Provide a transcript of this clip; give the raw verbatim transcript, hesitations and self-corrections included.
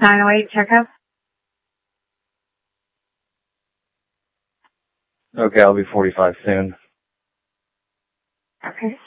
nine oh eight checkup. Okay, I'll be forty-five soon. Okay.